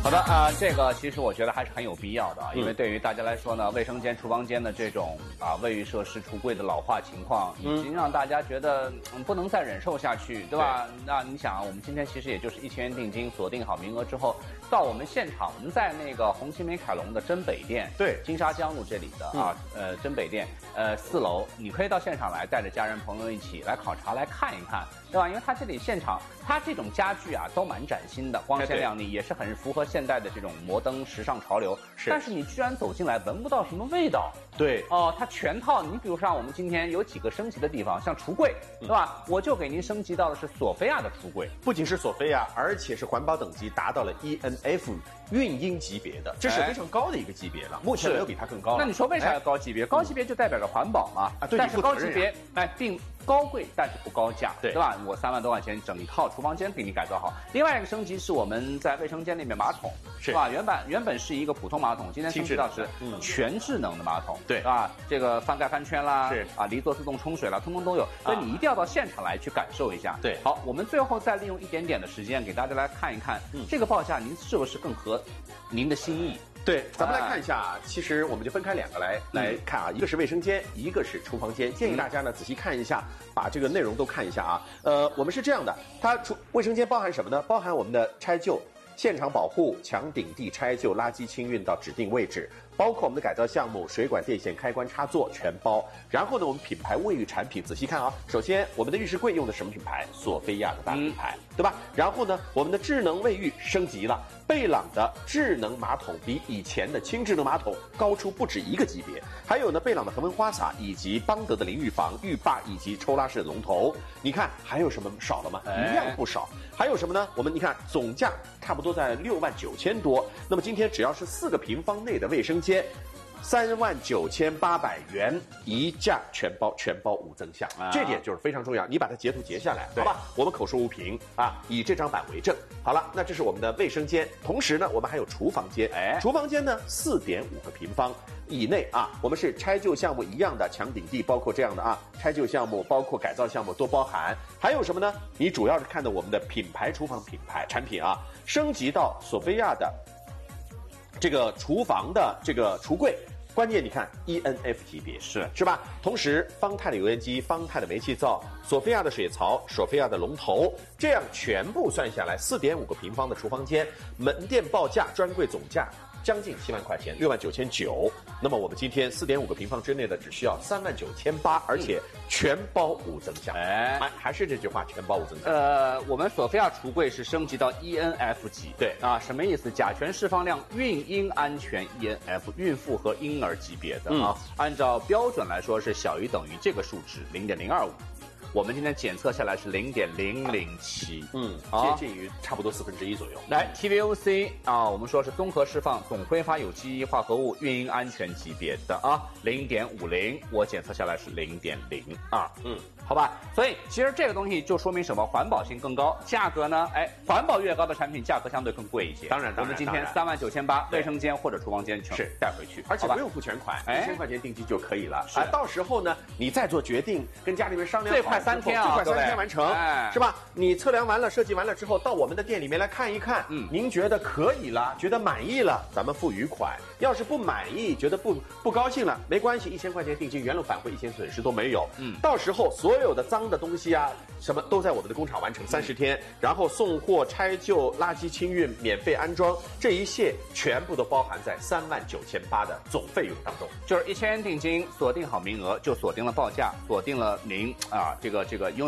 好的这个其实我觉得还是很有必要的，因为对于大家来说呢，卫生间、厨房间的这种卫浴设施、橱柜的老化情况，已经让大家觉得不能再忍受下去，对吧？那你想，我们今天其实也就是1000元定金，锁定好名额之后，到我们现场，我们在那个红旗美凯龙的真北店， 对， 金沙江路这里的真北店4楼，你可以到现场来，带着家人朋友一起来考察来看一看，对吧？因为它这里现场，它这种家具啊都蛮崭新的，光鲜亮丽，也是很符合现代的这种摩登时尚潮流。但是你居然走进来闻不到什么味道。 对哦，它全套。你比如像我们今天有几个升级的地方，像橱柜，对吧？我就给您升级到的是索菲亚的橱柜， 不仅是索菲亚，而且是环保等级达到了 ENF 孕婴级别的，这是非常高的一个级别了。目前没有比它更高了。 那你说为啥要高级别？高级别就代表着环保嘛。 对， 但是高级别并高贵，但是不高价， 对吧？我3万多块钱整套厨房间给你改造好。另外一个升级是我们在卫生间里面马桶，是吧？原本是一个普通马桶，今天升级到是全智能的马桶，对吧？这个翻盖翻圈啦，是离座自动冲水啦，通通都有。所以你一定要到现场来去感受一下。对，好，我们最后再利用一点点的时间给大家来看一看，这个报价您是不是更合您的心意？ 对，咱们来看一下啊，其实我们就分开2个来看啊，一个是卫生间，一个是厨房间。建议大家呢仔细看一下，把这个内容都看一下啊。我们是这样的，它卫生间包含什么呢？包含我们的拆旧、现场保护、墙顶地拆旧、垃圾清运到指定位置，包括我们的改造项目、水管、电线、开关、插座全包。然后呢，我们品牌卫浴产品仔细看啊，首先我们的浴室柜用的什么品牌？索菲亚的大品牌，对吧？然后呢，我们的智能卫浴升级了，贝朗的智能马桶比以前的轻智能马桶高出不止1个级别。还有呢，贝朗的恒温花洒以及邦德的淋浴房、浴霸以及抽拉式的龙头。你看还有什么少了吗？一样不少。还有什么呢？我们你看总价差不多在69000多，那么今天只要是4个平方内的卫生间，39800元一价全包无增项，这点就是非常重要。你把它截图截下来，好吧？我们口说无凭啊，以这张板为证。好了，那这是我们的卫生间，同时呢，我们还有厨房间。厨房间呢4.5个平方以内啊，我们是拆旧项目一样的墙顶地，包括这样的啊，拆旧项目包括改造项目都包含。还有什么呢？你主要是看到我们的品牌厨房品牌产品啊，升级到索菲亚的这个厨房的这个橱柜。关键你看 ENF 级别是吧？同时方太的油烟机、方太的煤气灶、索菲亚的水槽、索菲亚的龙头，这样全部算下来4.5个平方的厨房间，门店报价专柜总价将近7万块钱，69900。那么我们今天4.5个平方之内的只需要39800，而且全包无增项。还是这句话，全包无增项。 我们索菲亚橱柜是升级到 ENF 级，对啊，什么意思？甲醛释放量孕婴安全 ENF， 孕妇和婴儿级别的啊，按照标准来说是小于等于这个数值0.025。我们今天检测下来是0.007， 接近于差不多1/4左右。 来 TVOC 啊，我们说是综合释放总挥发有机化合物孕婴安全级别的啊，0.50，我检测下来是0.02，好吧。所以其实这个东西就说明什么？环保性更高，价格呢，环保越高的产品价格相对更贵一些。 当然， 我们今天39800，卫生间或者厨房间全带回去， 而且不用付全款，1000块钱定金就可以了。到时候呢，你再做决定，跟家里面商量。 最快3天啊， 最快3天完成，是吧？你测量完了、设计完了之后，到我们的店里面来看一看，您觉得可以了，觉得满意了，咱们付余款。要是不满意，觉得不高兴了，没关系，1000块钱定金，原路返回，一点损失都没有。到时候所有的脏的东西啊，什么都在我们的工厂完成30天，然后送货、拆旧、垃圾清运、免费安装，这一切全部都包含在39800的总费用当中。 就是1000元定金，锁定好名额，就锁定了报价，锁定了您啊这个